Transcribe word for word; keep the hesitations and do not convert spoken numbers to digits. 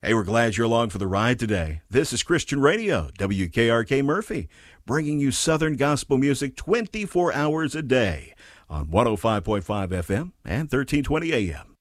Hey, we're glad you're along for the ride today. This is Christian Radio, W K R K Murphy, bringing you Southern gospel music twenty-four hours a day on one oh five point five F M and thirteen twenty A M.